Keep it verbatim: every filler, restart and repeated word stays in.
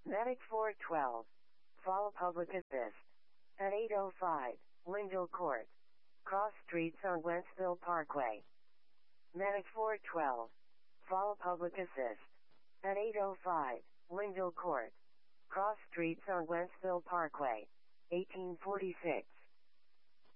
Medic four twelve. Fall Public Assist. At eight oh five, Linville Court. Cross streets on Wentzville Parkway. Medic four twelve. Fall Public Assist. At eight oh five, Linville Court. Cross streets on Wentzville Parkway. eighteen forty-six.